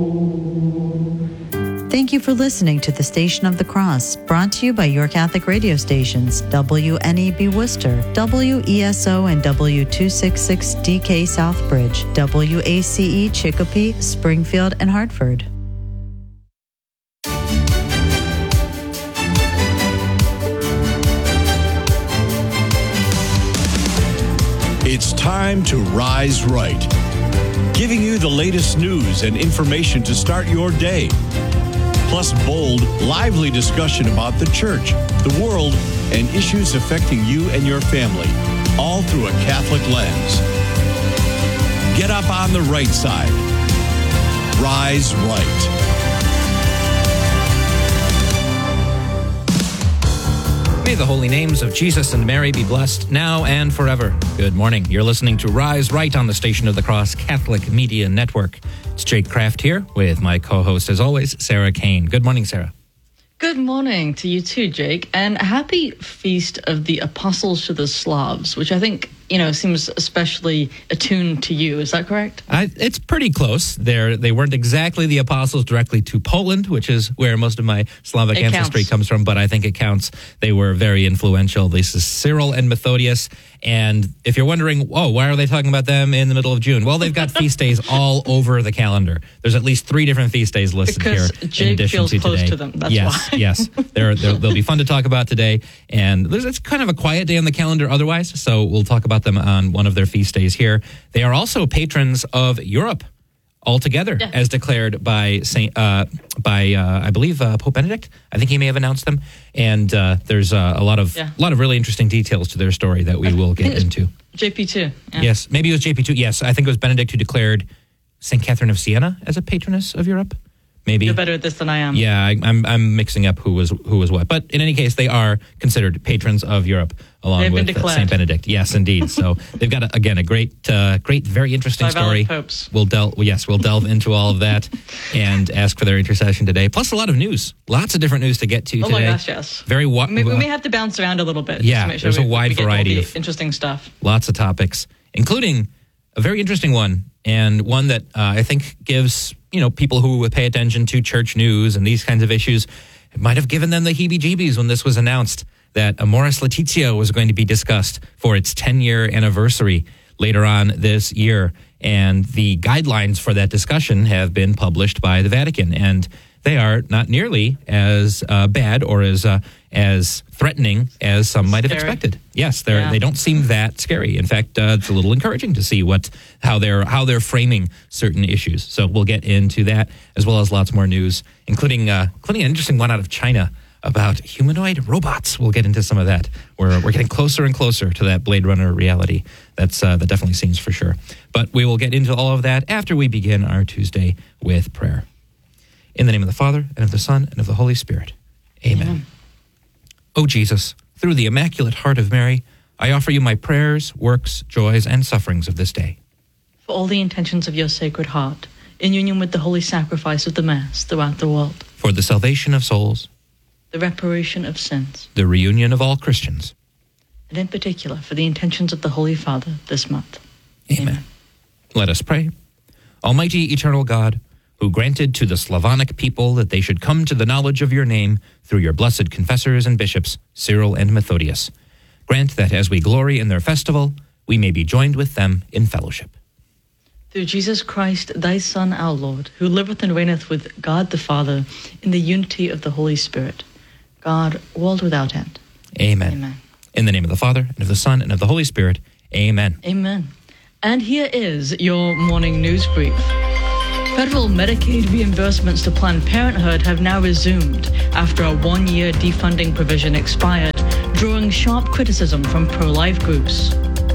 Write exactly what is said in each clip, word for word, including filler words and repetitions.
Thank you for listening to the Station of the Cross, brought to you by your Catholic radio stations, W N E B Worcester, W E S O and W two sixty-six D K Southbridge, W A C E Chicopee, Springfield, and Hartford. It's time to Rise Right, giving you the latest news and information to start your day. Plus bold, lively discussion about the church, the world, and issues affecting you and your family, all through a Catholic lens. Get up on the right side. Rise Right. May the holy names of Jesus and Mary be blessed now and forever. Good morning. You're listening to Rise Right on the Station of the Cross Catholic Media Network. It's Jake Kraft here with my co-host, as always, Sarah Kane. Good morning, Sarah. Good morning to you too, Jake, and happy Feast of the Apostles to the Slavs, which I think, you know, seems especially attuned to you. Is that correct? I, it's pretty close. They're, they weren't exactly the apostles directly to Poland, which is where most of my Slavic It ancestry counts. comes from, but I think it counts. They were very influential. This is Cyril and Methodius. And if you're wondering, oh, why are they talking about them in the middle of June? Well, they've got feast days all over the calendar. There's at least three different feast days listed Because here. Jake in addition feels to close today. to them. That's yes, why. yes. They're, they're, they'll be fun to talk about today. And there's, it's kind of a quiet day on the calendar otherwise, so we'll talk about them on one of their feast days here. They are also patrons of Europe altogether, Yeah. as declared by Saint, uh, by uh, I believe uh, Pope Benedict. I think he may have announced them. And uh, there's uh, a lot of Yeah. a lot of really interesting details to their story that we I will think get it's into. J P two. Yeah. Yes, maybe it was J P two. Yes, I think it was Benedict who declared Saint Catherine of Siena as a patroness of Europe. Maybe. You're better at this than I am. Yeah, I, I'm I'm mixing up who was who was what, but in any case, they are considered patrons of Europe, along They've been with uh, declared. Saint Benedict. Yes, indeed. So they've got a, again a great, uh, great, very interesting By valid story. popes. We'll delve. Well, yes, we'll delve into all of that and ask for their intercession today. Plus, a lot of news, lots of different news to get to Oh today. my gosh, yes. Very wa- We, we may have to bounce around a little bit. just Yeah, to make sure there's a we, wide we get all variety the of- interesting stuff. Lots of topics, including a very interesting one, and one that uh, I think gives, you know, people who pay attention to church news and these kinds of issues, it might have given them the heebie-jeebies when this was announced that Amoris Laetitia was going to be discussed for its ten-year anniversary later on this year. And the guidelines for that discussion have been published by the Vatican, and they are not nearly as uh, bad or as uh, as threatening as some might have Scary. expected. Yes, they are Yeah. they don't seem that scary. In fact, uh, it's a little encouraging to see what how they're how they're framing certain issues. So we'll get into that, as well as lots more news, including uh, including an interesting one out of China about humanoid robots. We'll get into some of that. We're we're getting closer and closer to that Blade Runner reality. That's uh, that definitely seems for sure. But we will get into all of that after we begin our Tuesday with prayer. In the name of the Father, and of the Son, and of the Holy Spirit. Amen. Amen. O Jesus, through the Immaculate Heart of Mary, I offer you my prayers, works, joys, and sufferings of this day. For all the intentions of your Sacred Heart, in union with the holy sacrifice of the Mass throughout the world, For the salvation of souls, the reparation of sins, the reunion of all Christians. and in particular for the intentions of the Holy Father this month. Amen. Amen. Let us pray. Almighty, eternal God, who granted to the Slavonic people that they should come to the knowledge of your name through your blessed confessors and bishops, Cyril and Methodius, grant that as we glory in their festival, we may be joined with them in fellowship. Through Jesus Christ, thy Son, our Lord, who liveth and reigneth with God the Father in the unity of the Holy Spirit, God, world without end. Amen. Amen. In the name of the Father, and of the Son, and of the Holy Spirit. Amen. Amen. And here is your morning news brief. Federal Medicaid reimbursements to Planned Parenthood have now resumed after a one-year defunding provision expired, drawing sharp criticism from pro-life groups.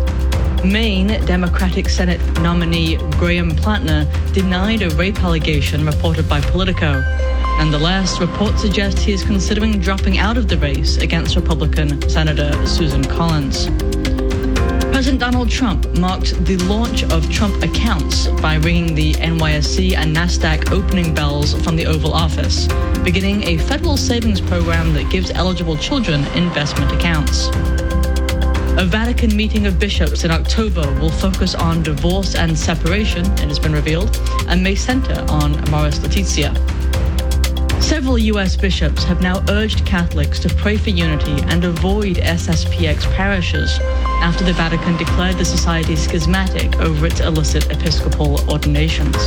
Maine Democratic Senate nominee Graham Plattner denied a rape allegation reported by Politico. Nonetheless, reports suggest he is considering dropping out of the race against Republican Senator Susan Collins. President Donald Trump marked the launch of Trump accounts by ringing the N Y S E and NASDAQ opening bells from the Oval Office, beginning a federal savings program that gives eligible children investment accounts. A Vatican meeting of bishops in October will focus on divorce and separation, it has been revealed, and may center on Amoris Laetitia. Several U S bishops have now urged Catholics to pray for unity and avoid S S P X parishes after the Vatican declared the society schismatic over its illicit episcopal ordinations.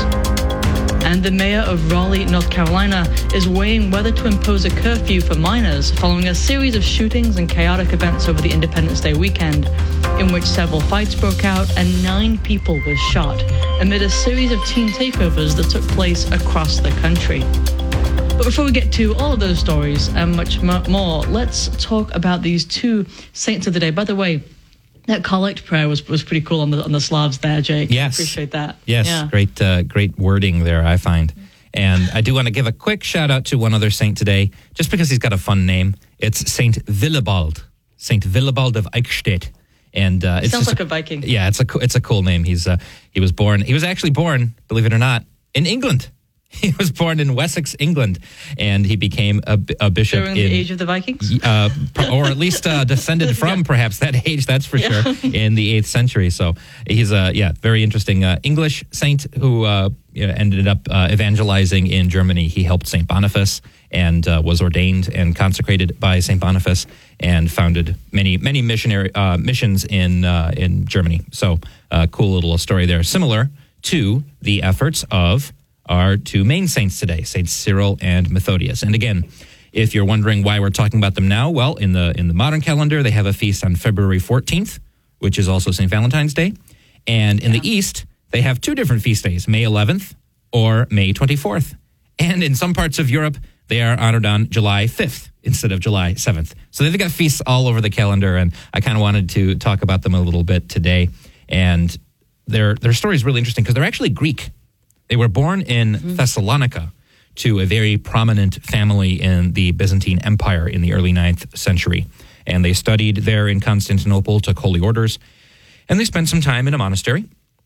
And the mayor of Raleigh, North Carolina, is weighing whether to impose a curfew for minors following a series of shootings and chaotic events over the Independence Day weekend, in which several fights broke out and nine people were shot amid a series of teen takeovers that took place across the country. But before we get to all of those stories and much more, let's talk about these two saints of the day. By the way, that collect prayer was, was pretty cool on the on the Slavs there, Jake. Yes. Appreciate that. Yes, yeah. great uh, great wording there, I find. And I do want to give a quick shout out to one other saint today, just because he's got a fun name. It's Saint Willibald, Saint Willibald of Eichstätt. And uh, it's sounds just like a, a Viking. Yeah, it's a it's a cool name. He's uh, he was born. He was actually born, believe it or not, in England. He was born in Wessex, England, and he became a, a bishop during in the age of the Vikings, uh, or at least uh, descended from yeah. perhaps that age. That's for yeah. sure in the eighth century. So he's a yeah very interesting uh, English saint who uh, you know, ended up uh, evangelizing in Germany. He helped Saint Boniface and uh, was ordained and consecrated by Saint Boniface and founded many many missionary uh, missions in uh, in Germany. So uh, cool little story there, similar to the efforts of our two main saints today, Saint Cyril and Methodius. And again, if you're wondering why we're talking about them now, well, in the in the modern calendar, they have a feast on February fourteenth, which is also Saint Valentine's Day. And in yeah. the East, they have two different feast days, May eleventh or May twenty-fourth. And in some parts of Europe, they are honored on July fifth instead of July seventh. So they've got feasts all over the calendar, and I kind of wanted to talk about them a little bit today. And their their story is really interesting because they're actually Greek. They were born in mm-hmm. Thessalonica to a very prominent family in the Byzantine Empire in the early ninth century. And they studied there in Constantinople, took holy orders, and they spent some time in a monastery.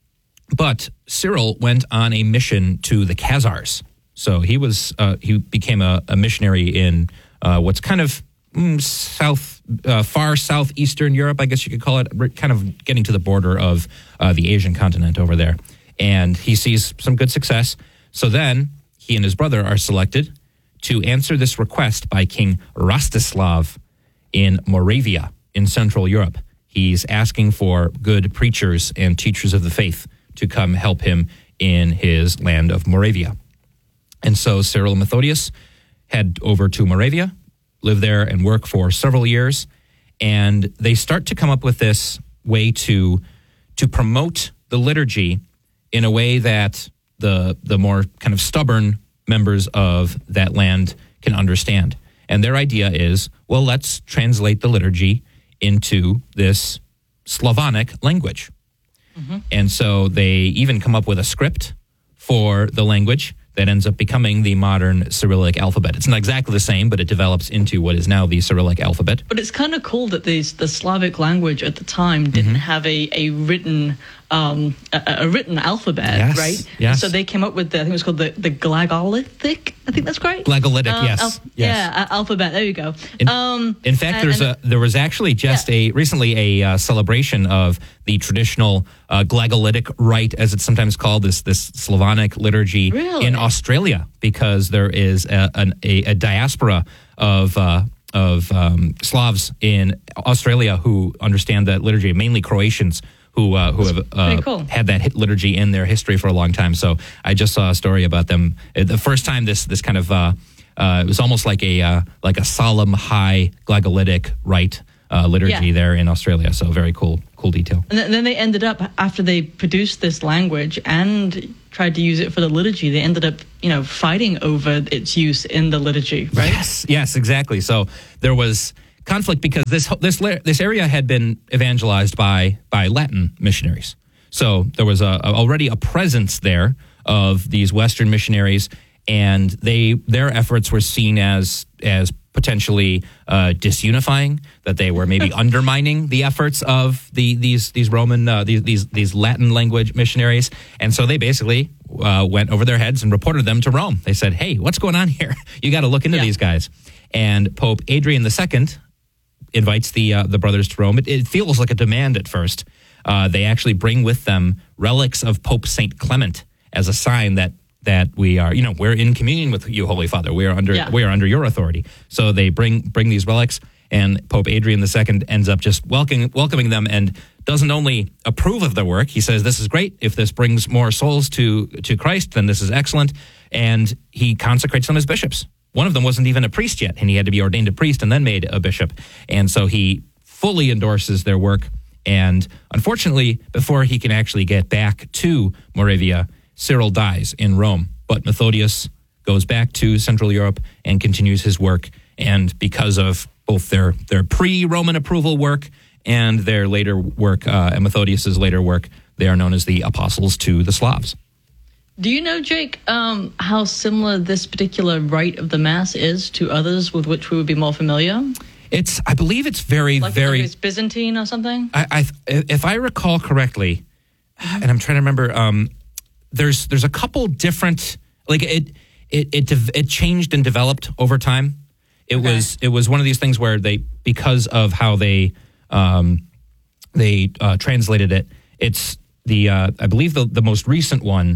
But Cyril went on a mission to the Khazars. So he was uh, he became a, a missionary in uh, what's kind of mm, south, uh, far southeastern Europe, I guess you could call it, kind of getting to the border of uh, the Asian continent over there. And he sees some good success. So then he and his brother are selected to answer this request by King Rostislav in Moravia in Central Europe. He's asking for good preachers and teachers of the faith to come help him in his land of Moravia. And so Cyril and Methodius head over to Moravia, live there and work for several years. And they start to come up with this way to, to promote the liturgy in a way that the the more kind of stubborn members of that land can understand. And their idea is, well, let's translate the liturgy into this Slavonic language. Mm-hmm. And so they even come up with a script for the language that ends up becoming the modern Cyrillic alphabet. It's not exactly the same, but it develops into what is now the Cyrillic alphabet. But it's kind of cool that these, the Slavic language at the time didn't mm-hmm. have a, a written um, a, a written alphabet, yes, right? Yes. So they came up with, the, I think it was called the, the Glagolitic, I think that's great. Glagolitic, uh, yes. Al- yes. Yeah, uh, alphabet, there you go. In, um, in fact, and, there's and, a there was actually just yeah. a recently a uh, celebration of the traditional uh, Glagolitic rite, as it's sometimes called, this this Slavonic liturgy really? in Australia, because there is a, an, a, a diaspora of uh, of um, Slavs in Australia who understand that liturgy, mainly Croatians who uh, who have uh, cool. had that hit liturgy in their history for a long time. So I just saw a story about them. The first time this this kind of uh, uh, it was almost like a uh, like a solemn high Glagolitic rite uh, liturgy yeah. there in Australia. So very cool cool detail. And then they ended up, after they produced this language and tried to use it for the liturgy, they ended up, you know, fighting over its use in the liturgy, right? Yes, yes, exactly. So there was conflict because this this this area had been evangelized by by Latin missionaries. So there was a, a, already a presence there of these Western missionaries, and they their efforts were seen as as potentially uh, disunifying, that they were maybe undermining the efforts of the these these Roman uh, these, these these Latin language missionaries, and so they basically uh, went over their heads and reported them to Rome. They said, "Hey, what's going on here? You got to look into yeah. these guys." And Pope Adrian the Second invites the uh, the brothers to Rome. It, it feels like a demand at first. Uh, they actually bring with them relics of Pope Saint Clement as a sign that that we are, you know, we're in communion with you, Holy Father. We are under, yeah. we are under your authority. So they bring bring these relics, and Pope Adrian the Second ends up just welcoming welcoming them, and doesn't only approve of their work. He says, "This is great. If this brings more souls to to Christ, then this is excellent." And he consecrates them as bishops. One of them wasn't even a priest yet, and he had to be ordained a priest and then made a bishop. And so he fully endorses their work. And unfortunately, before he can actually get back to Moravia, Cyril dies in Rome, but Methodius goes back to Central Europe and continues his work. And because of both their, their pre-Roman approval work and their later work, uh, and Methodius's later work, they are known as the apostles to the Slavs. Do you know, Jake, um, how similar this particular rite of the Mass is to others with which we would be more familiar? It's, I believe it's very, like, very... Like it's Byzantine or something? I, I, if I recall correctly, and I'm trying to remember... Um, There's there's a couple different, like it it it it changed and developed over time. It okay. was it was one of these things where they, because of how they um, they uh, translated it, it's the uh, I believe the the most recent one.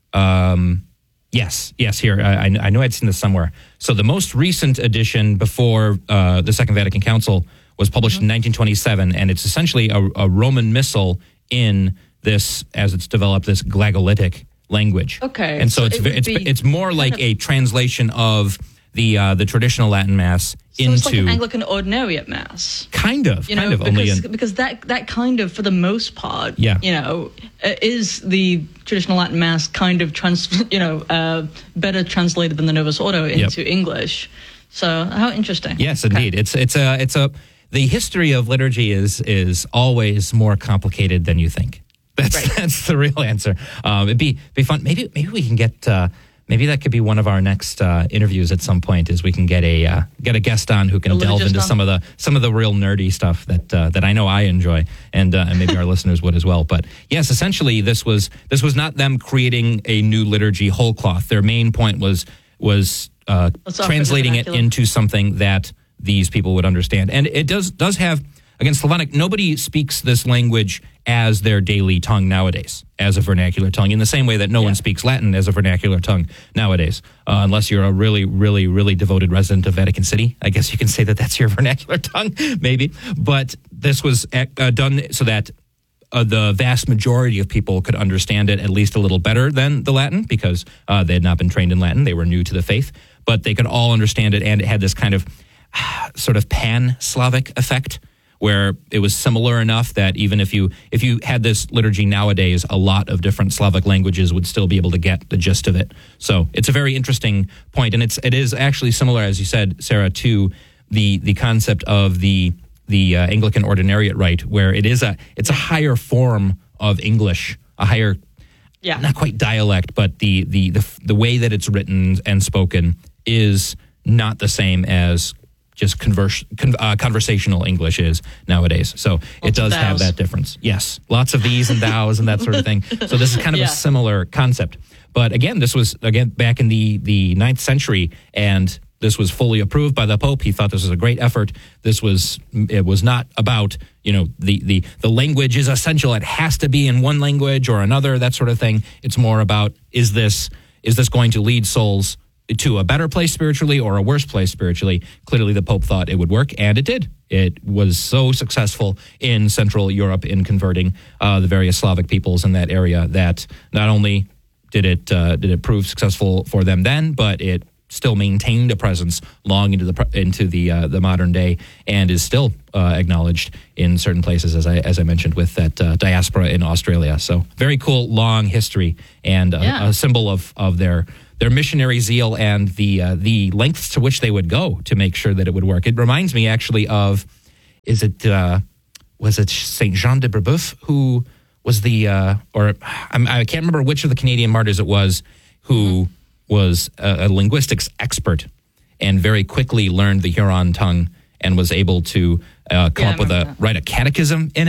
Um, yes, yes. Here I I know I'd seen this somewhere. So the most recent edition before uh, the Second Vatican Council was published mm-hmm. in nineteen twenty-seven, and it's essentially a, a Roman missal in this, as it's developed, this glagolitic language. Okay. And so, so it's it it's it's more like a translation of the uh, the traditional Latin Mass so into... it's like an Anglican Ordinariate Mass. Kind of, you kind know, of. Because, only in, because that, that kind of, for the most part, yeah. you know, is the traditional Latin Mass kind of, trans, you know, uh, better translated than the Novus Ordo into yep. English. So how interesting. Yes, indeed. Okay. It's it's a it's a the history of liturgy is is always more complicated than you think. That's right. That's the real answer. Um, it'd be be fun. Maybe maybe we can get uh, maybe that could be one of our next uh, interviews at some point. Is we can get a uh, get a guest on who can delve into on. some of the some of the real nerdy stuff that uh, that I know I enjoy, and uh, and maybe our listeners would as well. But yes, essentially this was this was not them creating a new liturgy whole cloth. Their main point was was uh, translating it into something that these people would understand, and it does does have. Again, Slavonic, nobody speaks this language as their daily tongue nowadays, as a vernacular tongue, in the same way that no yeah. one speaks Latin as a vernacular tongue nowadays, uh, unless you're a really, really, really devoted resident of Vatican City. I guess you can say that that's your vernacular tongue, maybe. But this was uh, done so that uh, the vast majority of people could understand it at least a little better than the Latin, because uh, they had not been trained in Latin. They were new to the faith, but they could all understand it, and it had this kind of uh, sort of pan-Slavic effect, where it was similar enough that even if you if you had this liturgy nowadays, a lot of different Slavic languages would still be able to get the gist of it. So it's a very interesting point, and it's it is actually similar, as you said, Sarah, to the the concept of the the uh, Anglican Ordinariate rite, where it is a it's a higher form of English, a higher yeah. not quite dialect, but the the the the way that it's written and spoken is not the same as just converse, con, uh, conversational English is nowadays. So lots it does have that difference. Yes, lots of these and thous and that sort of thing. So this is kind of yeah. a similar concept. But again, this was, again, back in the, the ninth century, and this was fully approved by the Pope. He thought this was a great effort. This was, it was not about, you know, the, the, the language is essential. It has to be in one language or another, that sort of thing. It's more about, is this, is this going to lead souls to a better place spiritually or a worse place spiritually? Clearly the Pope thought it would work, and it did. It was so successful in Central Europe in converting uh, the various Slavic peoples in that area that not only did it uh, did it prove successful for them then, but it still maintained a presence long into the into the uh, the modern day, and is still uh, acknowledged in certain places, as I as I mentioned, with that uh, diaspora in Australia. So very cool, long history, and uh, yeah. a symbol of of their. their missionary zeal and the uh, the lengths to which they would go to make sure that it would work. It reminds me actually of, is it, uh, was it Saint Jean de Brebeuf, who was the, uh, or I'm, I can't remember which of the Canadian martyrs it was, who was a, a linguistics expert and very quickly learned the Huron tongue and was able to uh, come yeah, up with a, that. write a catechism in it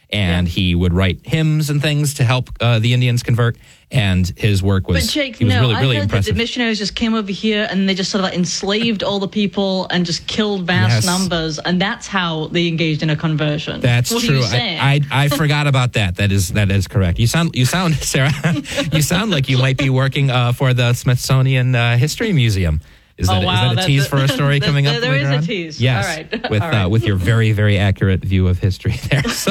and Yeah. he would write hymns and things to help uh, the Indians convert. And his work was, But Jake, he was no, really, I really heard impressive. that the missionaries just came over here and they just sort of like enslaved all the people and just killed vast Yes. numbers, and that's how they engaged in a conversion. That's what true. Are you saying? I, I I forgot about that. That is that is correct. You sound you sound Sarah. You sound like you might be working uh, for the Smithsonian uh, History Museum. Is Oh, that, wow, is that a that- tease for a story there- coming up? there- there later is a on? tease. Yes, All right. with All right. Uh, with your very very accurate view of history there. So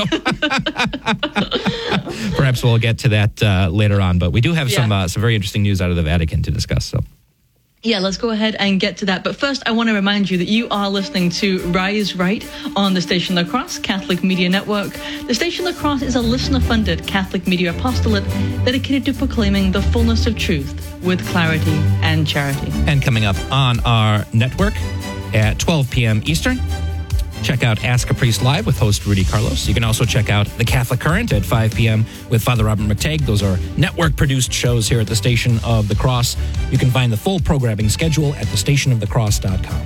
perhaps we'll get to that uh, later on. But we do have some Yeah. uh, some very interesting news out of the Vatican to discuss. So. Yeah, let's go ahead and get to that. But first, I want to remind you that you are listening to Rise Right on the Station La Crosse Catholic Media Network. The Station La Crosse is a listener-funded Catholic media apostolate dedicated to proclaiming the fullness of truth with clarity and charity. And coming up on our network at twelve p.m. Eastern, check out Ask a Priest Live with host Rudy Carlos. You can also check out The Catholic Current at five p.m. with Father Robert McTagg. Those are network-produced shows here at the Station of the Cross. You can find the full programming schedule at the station of the cross dot com.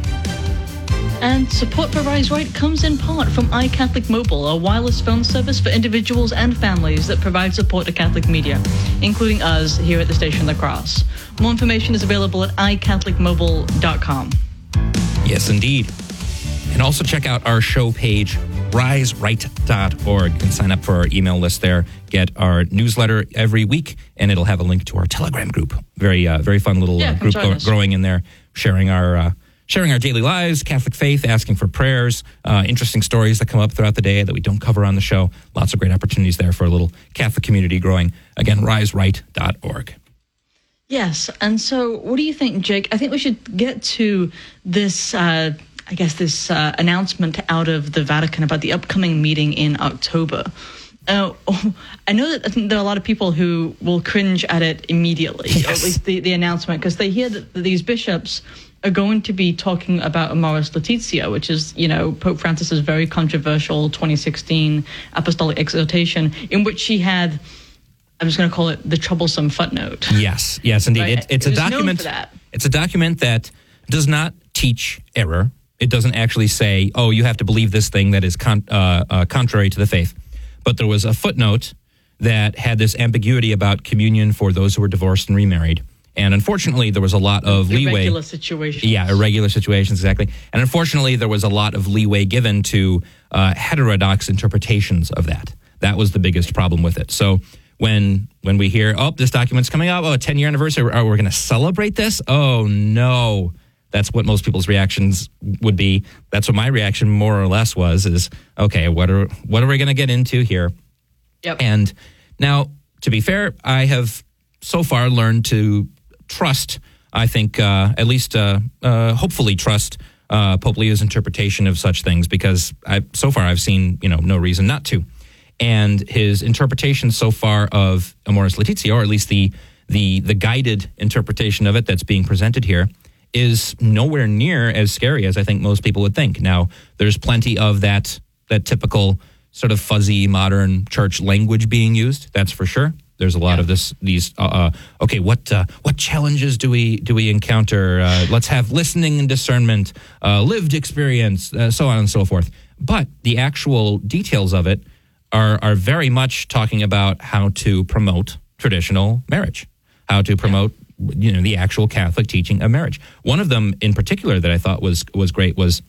And support for Rise Right comes in part from iCatholic Mobile, a wireless phone service for individuals and families that provide support to Catholic media, including us here at the Station La Crosse. More information is available at i catholic mobile dot com. Yes, indeed. And also check out our show page, rise right dot org. You can sign up for our email list there, get our newsletter every week, and it'll have a link to our Telegram group. Very, uh, very fun little Yeah, uh, come group join gro- us. growing in there, sharing our uh, sharing our daily lives, Catholic faith, asking for prayers, uh, interesting stories that come up throughout the day that we don't cover on the show. Lots of great opportunities there for a little Catholic community growing. Again, rise right dot org. Yes, and so what do you think, Jake? I think we should get to this, uh, I guess, this uh, announcement out of the Vatican about the upcoming meeting in October. Uh, I know that I think there are a lot of people who will cringe at it immediately, Yes. or at least the, the announcement, because they hear that these bishops are going to be talking about Amoris Laetitia, which is, you know, Pope Francis's very controversial twenty sixteen apostolic exhortation, in which she had, I'm just going to call it the troublesome footnote. Yes, yes, indeed. Right. It, it's It a was known document. for that. It's a document that does not teach error. It doesn't actually say, "Oh, you have to believe this thing that is con- uh, uh, contrary to the faith." But there was a footnote that had this ambiguity about communion for those who were divorced and remarried. And unfortunately, there was a lot of leeway. Irregular situations. Yeah, irregular situations, exactly. And unfortunately, there was a lot of leeway given to uh, heterodox interpretations of that. That was the biggest problem with it. So when when we hear, oh, this document's coming out, oh, a ten-year anniversary, are we going to celebrate this? Oh, no. That's what most people's reactions would be. That's what my reaction more or less was, is, okay, what are what are we going to get into here? Yep. And now, to be fair, I have so far learned to trust, I think, uh, at least uh, uh, hopefully trust uh, Pope Leo's interpretation of such things, because I, so far I've seen, you know, no reason not to. And his interpretation so far of Amoris Laetitia, or at least the the the guided interpretation of it that's being presented here, is nowhere near as scary as I think most people would think. Now, there's plenty of that that typical sort of fuzzy modern church language being used. That's for sure. There's a lot Yeah. of this. These uh, uh, okay, what uh, what challenges do we do we encounter? Uh, let's have listening and discernment, uh, lived experience, uh, so on and so forth. But the actual details of it are are very much talking about how to promote traditional marriage, how to promote you know the actual Catholic teaching of marriage. One of them in particular that I thought was was great was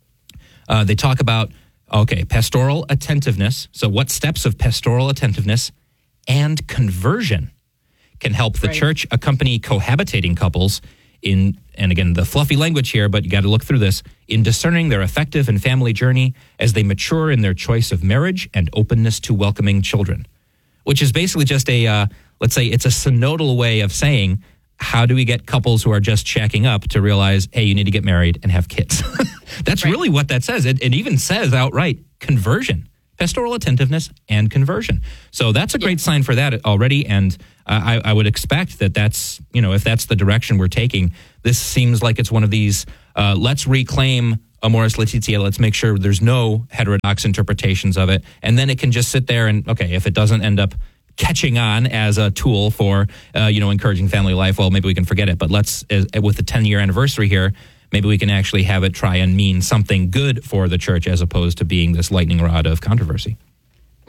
uh, they talk about okay pastoral attentiveness. So what steps of pastoral attentiveness and conversion can help the Right. church accompany cohabitating couples in, and again, the fluffy language here, but you got to look through this, in discerning their effective and family journey as they mature in their choice of marriage and openness to welcoming children, which is basically just a, uh, let's say it's a synodal way of saying, how do we get couples who are just shacking up to realize, hey, you need to get married and have kids? That's Right. really what that says. It, it even says outright conversion. Pastoral attentiveness and conversion. So that's a great sign for that already. And uh, I, I would expect that that's, you know, if that's the direction we're taking, this seems like it's one of these, uh, let's reclaim Amoris Laetitia. Let's make sure there's no heterodox interpretations of it. And then it can just sit there and, okay, if it doesn't end up catching on as a tool for, uh, you know, encouraging family life, well, maybe we can forget it. But let's, uh, with the ten-year anniversary here, maybe we can actually have it try and mean something good for the church as opposed to being this lightning rod of controversy.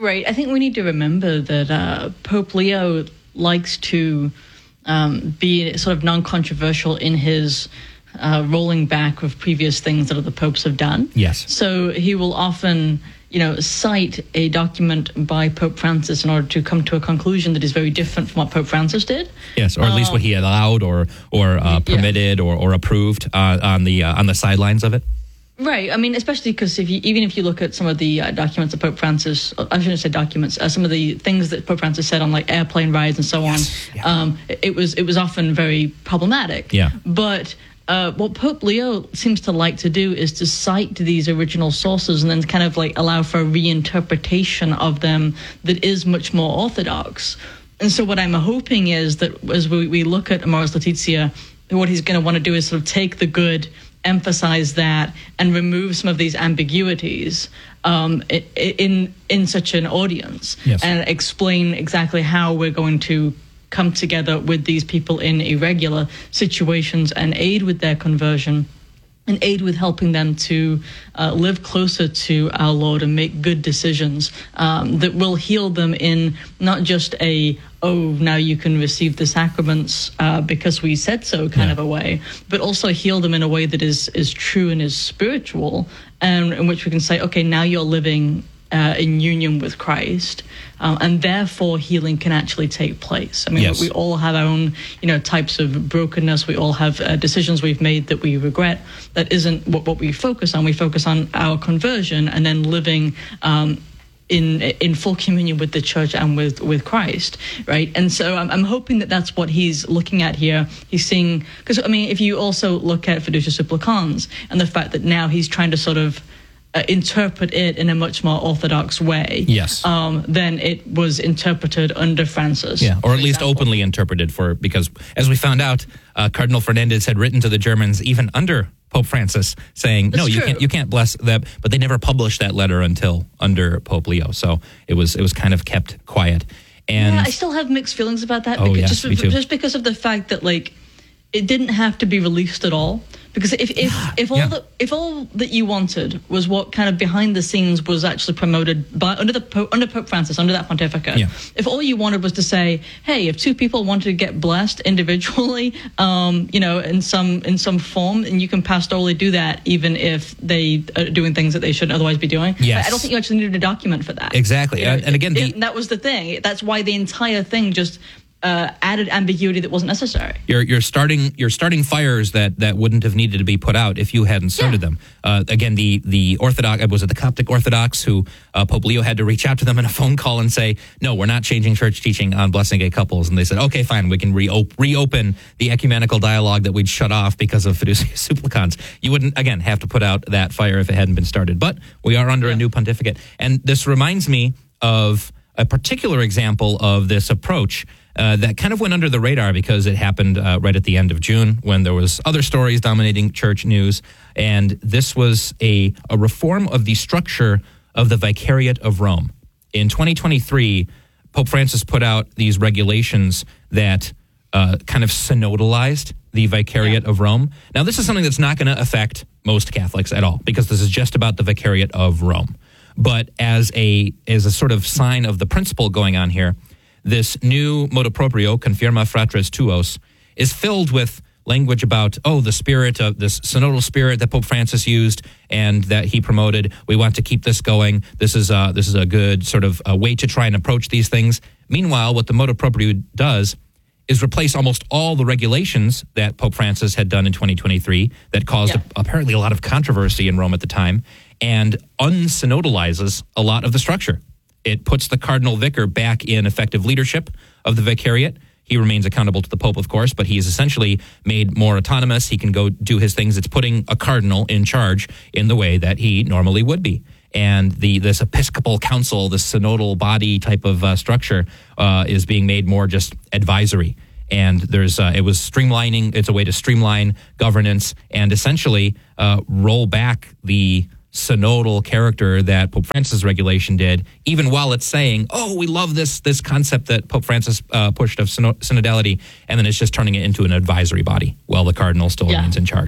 Right. I think we need to remember that uh, Pope Leo likes to um, be sort of non-controversial in his uh, rolling back of previous things that other popes have done. Yes. So he will often, you know, cite a document by Pope Francis in order to come to a conclusion that is very different from what Pope Francis did. Yes, or at um, least what he allowed or or uh, permitted yeah. or, or approved uh, on the uh, on the sidelines of it. Right. I mean, especially because if you, even if you look at some of the uh, documents of Pope Francis, I shouldn't say documents, uh, some of the things that Pope Francis said on like airplane rides and so yes. on, yeah. um, it was it was often very problematic. Yeah. But uh, what Pope Leo seems to like to do is to cite these original sources and then kind of like allow for a reinterpretation of them that is much more orthodox. And so what I'm hoping is that as we, we look at Amoris Laetitia, what he's going to want to do is sort of take the good, emphasize that, and remove some of these ambiguities um, in in such an audience, yes. and explain exactly how we're going to come together with these people in irregular situations and aid with their conversion and aid with helping them to uh, live closer to our Lord and make good decisions um, that will heal them in not just a, oh, now you can receive the sacraments uh, because we said so kind yeah. of a way, but also heal them in a way that is, is true and is spiritual, and in which we can say, okay, now you're living Uh, in union with Christ, um, and therefore healing can actually take place. I mean, yes. we all have our own, you know, types of brokenness. We all have uh, decisions we've made that we regret. That isn't what, what we focus on. We focus on our conversion and then living um, in in full communion with the church and with, with Christ, right? And so I'm, I'm hoping that that's what he's looking at here. He's seeing, because, I mean, if you also look at Fiducia Supplicans and the fact that now he's trying to sort of Uh, interpret it in a much more orthodox way, yes, um, than it was interpreted under Francis. Yeah, or at least example. openly interpreted for, because as we found out, uh, Cardinal Fernandez had written to the Germans even under Pope Francis saying, That's no, you true. can't you can't bless them, but they never published that letter until under Pope Leo. So it was it was kind of kept quiet. And yeah, I still have mixed feelings about that. Oh, because yes, just, me too. just because of the fact that like it didn't have to be released at all. Because if if, yeah, if all yeah. that if all that you wanted was what kind of behind the scenes was actually promoted by under the Pope, under Pope Francis, under that pontificate, yeah. if all you wanted was to say, hey, if two people wanted to get blessed individually, um, you know, in some in some form, and you can pastorally do that, even if they are doing things that they shouldn't otherwise be doing. Yes. I don't think you actually needed a document for that. Exactly, You know, and, and again, it, the, that was the thing. That's why the entire thing just. Uh, added ambiguity that wasn't necessary. You're you're starting you're starting fires that, that wouldn't have needed to be put out if you hadn't started yeah. them. Uh, again, the the Orthodox was it the Coptic Orthodox who uh, Pope Leo had to reach out to them in a phone call and say, no, we're not changing church teaching on blessing gay couples, and they said, okay, fine, we can reop- reopen the ecumenical dialogue that we'd shut off because of Fiducia Supplicans. You wouldn't again have to put out that fire if it hadn't been started. But we are under yeah. a new pontificate, and this reminds me of a particular example of this approach. Uh, that kind of went under the radar because it happened uh, right at the end of June when there was other stories dominating church news. And this was a, a reform of the structure of the Vicariate of Rome. In twenty twenty-three, Pope Francis put out these regulations that uh, kind of synodalized the Vicariate yeah. of Rome. Now, this is something that's not going to affect most Catholics at all because this is just about the Vicariate of Rome. But as a as a sort of sign of the principle going on here, this new motu proprio, Confirma Fratres Tuos, is filled with language about, oh, the spirit of this synodal spirit that Pope Francis used and that he promoted. We want to keep this going. This is a, this is a good sort of a way to try and approach these things. Meanwhile, what the motu proprio does is replace almost all the regulations that Pope Francis had done in twenty twenty-three that caused yeah. a, apparently a lot of controversy in Rome at the time, and unsynodalizes a lot of the structure. It puts the cardinal vicar back in effective leadership of the vicariate. He remains accountable to the Pope, of course, but he is essentially made more autonomous. He can go do his things. It's putting a cardinal in charge in the way that he normally would be. And the this Episcopal Council, this synodal body type of uh, structure uh, is being made more just advisory. And there's uh, it was streamlining. It's a way to streamline governance and essentially uh, roll back the synodal character that Pope Francis' regulation did, even while it's saying, oh, we love this this concept that Pope Francis uh, pushed of synodality, and then it's just turning it into an advisory body while the cardinal still yeah. remains in charge.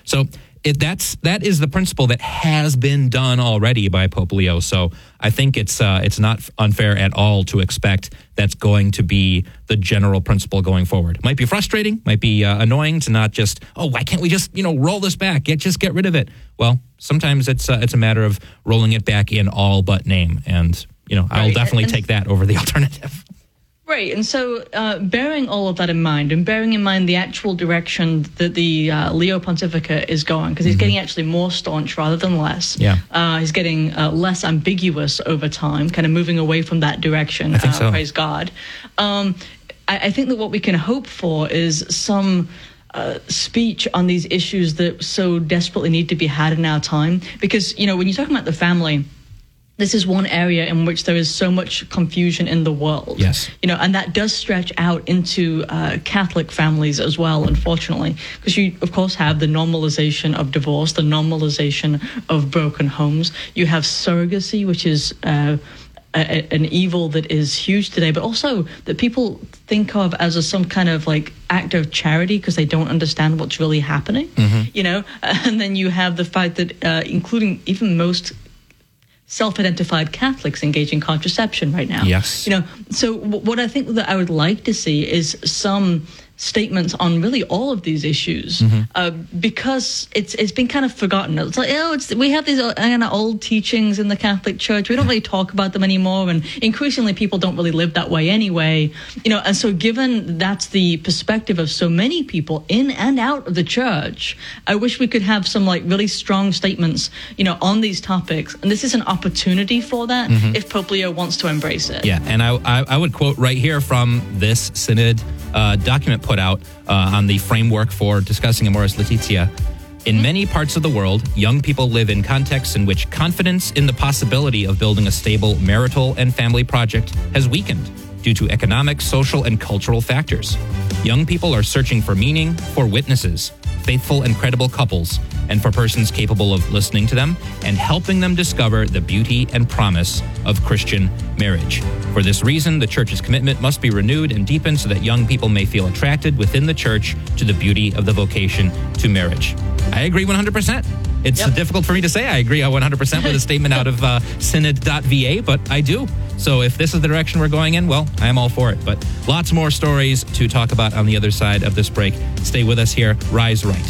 So it, that's that is the principle that has been done already by Pope Leo. So I think it's uh, it's not unfair at all to expect that's going to be the general principle going forward. Might be frustrating, might be uh, annoying to not just, oh, why can't we just, you know, roll this back? Get just get rid of it. Well, sometimes it's uh, it's a matter of rolling it back in all but name, and you know, I'll right. definitely and, take that over the alternative. Right, and so uh, bearing all of that in mind, and bearing in mind the actual direction that the uh, Leo Pontificate is going, because he's mm-hmm. getting actually more staunch rather than less. Yeah, uh, he's getting uh, less ambiguous over time, kind of moving away from that direction. I think uh, so. Praise God. Um, I, I think that what we can hope for is some Uh, speech on these issues that so desperately need to be had in our time. Because, you know, when you're talking about the family, this is one area in which there is so much confusion in the world. Yes. You know, and that does stretch out into uh, Catholic families as well, unfortunately, because you, of course, have the normalization of divorce, the normalization of broken homes. You have surrogacy, which is uh, a, an evil that is huge today, but also that people think of as a, some kind of like act of charity because they don't understand what's really happening. Mm-hmm. You know, and then you have the fact that, uh, including even most self-identified Catholics engage in contraception right now. Yes. You know, so w- what I think that I would like to see is some statements on really all of these issues, mm-hmm. uh, because it's it's been kind of forgotten. It's like, oh, it's we have these uh, kind of old teachings in the Catholic Church. We don't really talk about them anymore, and increasingly people don't really live that way anyway. You know, and so given that's the perspective of so many people in and out of the Church, I wish we could have some like really strong statements, you know, on these topics. And this is an opportunity for that mm-hmm. if Pope Leo wants to embrace it. Yeah, and I I, I would quote right here from this synod uh, document put out uh, on the framework for discussing Amoris Laetitia. In many parts of the world, young people live in contexts in which confidence in the possibility of building a stable marital and family project has weakened due to economic, social, and cultural factors. Young people are searching for meaning, for witnesses, faithful and credible couples, and for persons capable of listening to them and helping them discover the beauty and promise of Christian marriage. For this reason, the Church's commitment must be renewed and deepened so that young people may feel attracted within the Church to the beauty of the vocation to marriage. I agree one hundred percent. It's yep. difficult for me to say I agree one hundred percent with a statement out of uh, synod dot v a, but I do. So if this is the direction we're going in, well, I am all for it. But lots more stories to talk about on the other side of this break. Stay with us here. Rise Right.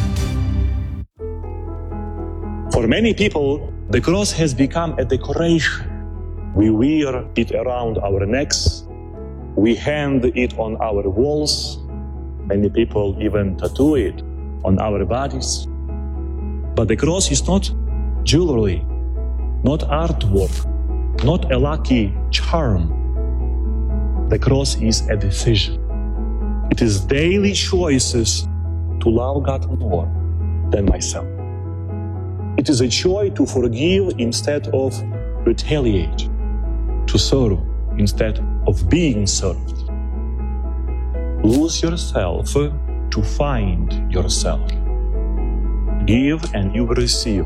For many people, the cross has become a decoration. We wear it around our necks. We hang it on our walls. Many people even tattoo it on our bodies. But the cross is not jewelry, not artwork, not a lucky charm. The cross is a decision. It is daily choices to love God more than myself. It is a choice to forgive instead of retaliate, to serve instead of being served. Lose yourself to find yourself. Give and you will receive.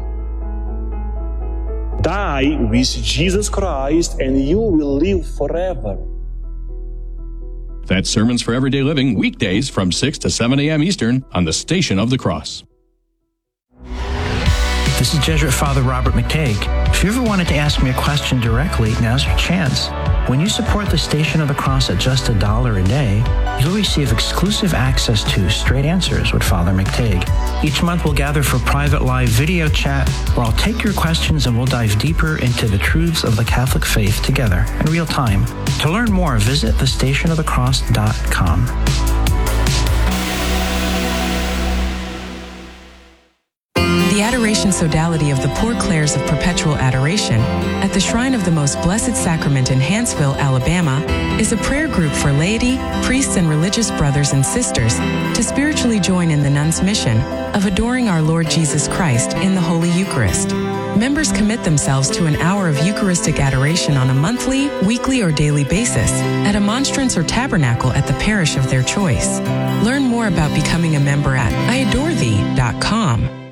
Die with Jesus Christ and you will live forever. That's Sermons for Everyday Living, weekdays from six to seven a.m. Eastern on the Station of the Cross. This is Jesuit Father Robert McTague. If you ever wanted to ask me a question directly, now's your chance. When you support the Station of the Cross at just a dollar a day, you'll receive exclusive access to Straight Answers with Father McTague. Each month we'll gather for private live video chat where I'll take your questions and we'll dive deeper into the truths of the Catholic faith together in real time. To learn more, visit the station of the cross dot com. The Adoration Sodality of the Poor Clares of Perpetual Adoration at the Shrine of the Most Blessed Sacrament in Hanceville, Alabama, is a prayer group for laity, priests, and religious brothers and sisters to spiritually join in the nuns' mission of adoring our Lord Jesus Christ in the Holy Eucharist. Members commit themselves to an hour of Eucharistic adoration on a monthly, weekly, or daily basis at a monstrance or tabernacle at the parish of their choice. Learn more about becoming a member at I adore thee dot com.